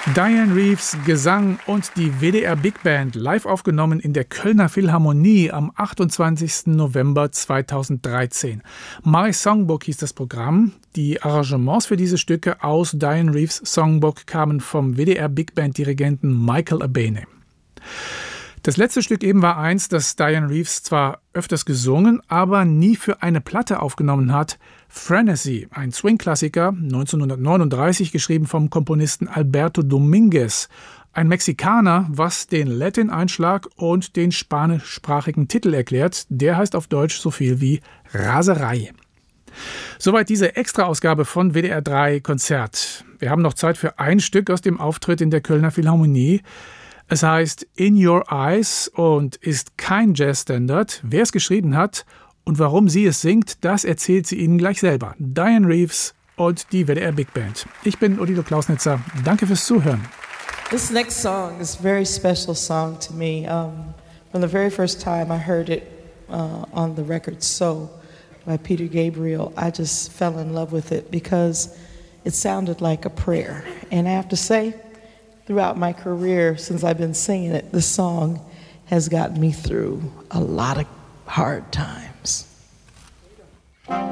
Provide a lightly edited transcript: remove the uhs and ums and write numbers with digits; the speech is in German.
Dianne Reeves Gesang und die WDR Big Band live aufgenommen in der Kölner Philharmonie am 28. November 2013. My Songbook hieß das Programm. Die Arrangements für diese Stücke aus Dianne Reeves Songbook kamen vom WDR Big Band Dirigenten Michael Abene. Das letzte Stück eben war eins, das Dianne Reeves zwar öfters gesungen, aber nie für eine Platte aufgenommen hat. Frenesy, ein Swing-Klassiker, 1939 geschrieben vom Komponisten Alberto Dominguez. Ein Mexikaner, was den Latin-Einschlag und den spanischsprachigen Titel erklärt. Der heißt auf Deutsch so viel wie Raserei. Soweit diese Extra-Ausgabe von WDR 3 Konzert. Wir haben noch Zeit für ein Stück aus dem Auftritt in der Kölner Philharmonie. Es heißt In Your Eyes und ist kein Jazzstandard. Wer es geschrieben hat und warum sie es singt, das erzählt sie Ihnen gleich selber. Dianne Reeves und die WDR Big Band. Ich bin Odilo Klausnitzer. Danke fürs Zuhören. This next song is a very special song to me. From the very first time I heard it on the record So by Peter Gabriel, I just fell in love with it because it sounded like a prayer. And I have to say, throughout my career, since I've been singing it, this song has gotten me through a lot of hard times.